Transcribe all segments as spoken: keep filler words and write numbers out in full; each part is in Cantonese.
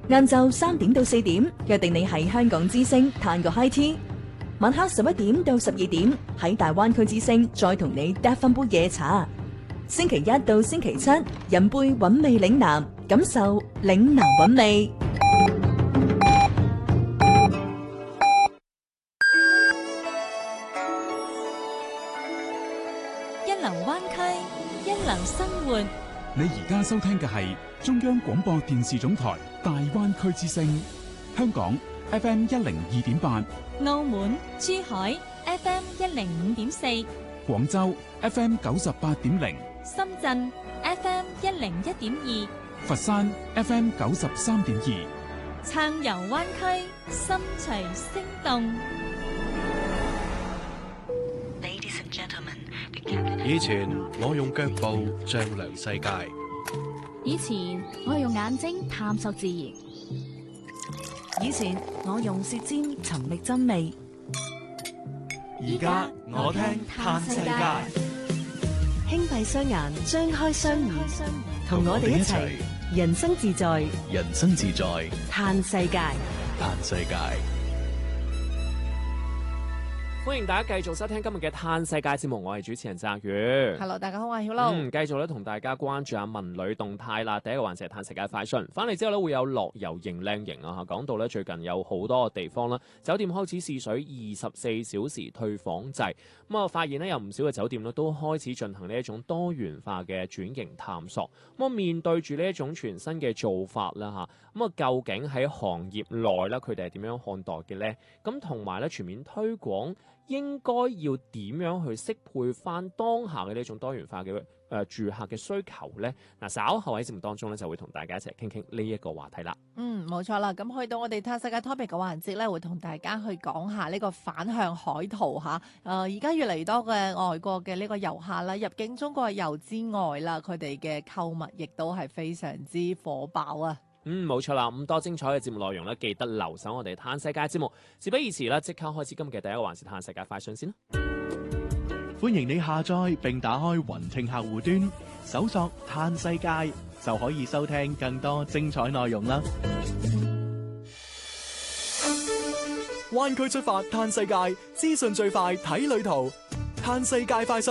晏晝三點到四點，約定你喺香港之聲嘆個 high tea。晚黑十一點到十二點，喺大灣區之聲再同你嗒翻杯夜茶。星期一到星期七，飲杯韻味嶺南，感受嶺南韻味。 一流灣區，一流生活。 你而家收聽嘅係中央廣播電視總台大灣區之聲，香港 F M 一零二點八， 澳門、珠海 F M 一零五點四， 廣州 F M 九十八點零， 深圳 F M 一零一點二， 佛山 F M 九十三點二。 暢遊灣區，心隨聲動。 以前我用腳步丈量世界， 以前我用眼睛探索自然， 以前我用舌尖尋覓真理， 而家我聽嘆世界。 輕閉雙眼，張開雙耳，同我哋一齊人生自在， 人生自在， 嘆世界， 嘆世界。 歡迎大家繼續收聽今日嘅嘆世界節目，我係主持人澤宇。 Hello， 大家好，我係曉樂。 嗯，繼續咧同大家關注下文旅動態啦。第一個環節係嘆世界快訊，翻嚟之後咧會有樂遊型靚型啊。講到咧最近有好多個地方啦，酒店開始試水二十四小時退房制。咁啊，發現咧有唔少嘅酒店咧都開始進行呢一種多元化嘅轉型探索。咁啊，面對住呢一種全新嘅做法啦嚇，咁啊究竟喺行業內咧佢哋係點樣看待嘅咧？咁同埋咧全面推廣應該要點樣去適配翻當下嘅呢種多元化嘅誒、呃、住客嘅需求呢？嗱，稍後喺節目當中咧就會同大家一齊傾傾呢一個話題啦。 嗯，冇錯啦。咁去到我哋嘆世界 topic 嘅環節咧，會同大家去講下呢個反向海淘嚇。誒、呃，而家越嚟越多嘅外國嘅呢個遊客啦，入境中國遊之外啦，佢哋嘅購物亦都係非常之火爆啊！ 嗯，冇錯啦，咁多精彩嘅節目內容咧，記得留守我哋嘆世界節目。事不宜遲啦，即刻開始今日嘅第一個環節嘆世界快訊先啦。 歡迎你下載並打開雲聽客戶端，搜索嘆世界就可以收聽更多精彩內容啦。灣區出發嘆世界，資訊最快睇旅途，嘆世界快訊。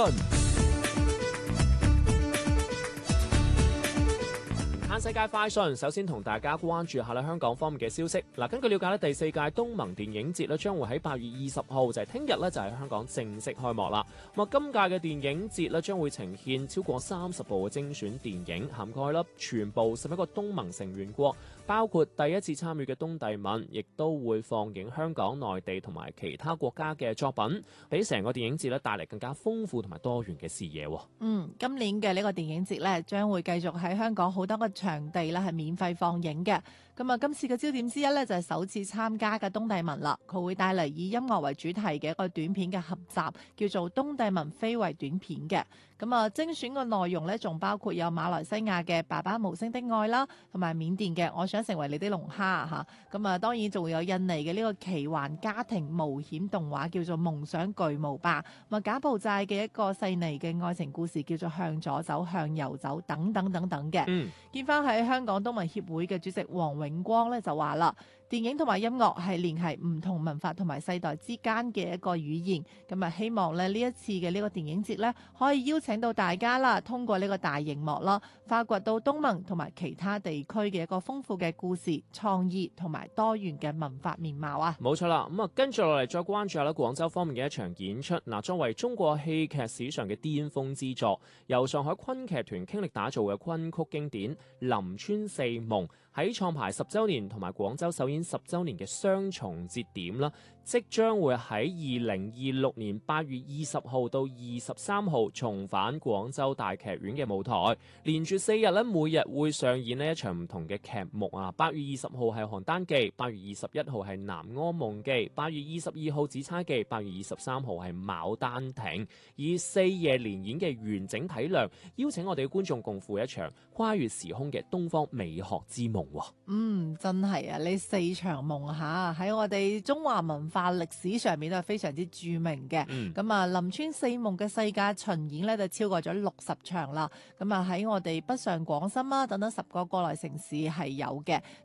世界快訊，首先同大家關注下咧香港方面嘅消息。嗱，根據了解咧，第四屆東盟電影節咧將會喺八月二十號，就係聽日咧，就喺香港正式開幕啦。咁啊，今屆嘅電影節咧將會呈現超過三十部嘅精選電影，涵蓋啦全部十一個東盟成員國，包括第一次參與嘅東帝汶，亦都會放映香港、內地同埋其他國家嘅作品，俾成個電影節咧帶嚟更加豐富同埋多元嘅視野。 嗯，今年嘅呢個電影節咧，將會繼續喺香港好多個場地咧係免費放映嘅。咁啊，今次嘅焦點之一咧就係首次參加嘅東帝汶啦，佢會帶嚟以音樂為主題嘅一個短片嘅合集，叫做《東帝汶非遺短片》嘅。咁啊，精選嘅內容咧，仲包括有馬來西亞嘅《爸爸無聲的愛》啦，同埋緬甸嘅《我想成為你的龍蝦》嚇。咁啊，當然仲會有印尼嘅呢個奇幻家庭冒險動畫，叫做《夢想巨無霸》。咁啊，柬埔寨嘅一個細膩嘅愛情故事，叫做《向左走，向右走》等等等等嘅。 嗯， 見翻喺香港東盟協會嘅主席黃永光咧就話啦，電影同埋音樂係聯繫唔同文化同埋世代之間嘅一個語言。咁啊，希望咧呢一次嘅呢個電影節咧，可以邀請到大家啦，通過呢個大熒幕啦，發掘到東盟同埋其他地區嘅一個豐富嘅故事、創意同埋多元嘅文化面貌啊！ 冇錯啦，咁啊跟住落嚟再關注下咧廣州方面嘅一場演出。嗱，作為中國戲劇史上嘅巔峰之作，由上海昆劇團傾力打造嘅昆曲經典《林村四夢》，喺創排十週年同埋廣州首演十週年嘅雙重節點啦，即將會喺二零二六年八月二十號到二十三號重返廣州大劇院嘅舞台，連住四日咧，每日會上演呢一場唔同嘅劇目啊。八月二十號係《邯鄲記》，八月二十一號係《南柯夢記》，八月二十二號《紫釵記》，八月二十三號係《牡丹亭》，以四夜連演嘅完整體量，邀請我哋嘅觀眾共赴一場跨越時空嘅東方美學之夢。 嗯，真係啊！呢四場夢嚇喺我哋中華文化歷史上面都係非常之著名嘅。咁啊、嗯，林村四夢嘅世界巡演咧就超過咗六十場啦。咁啊喺我哋北上廣深啦等等十個國內城市係有嘅。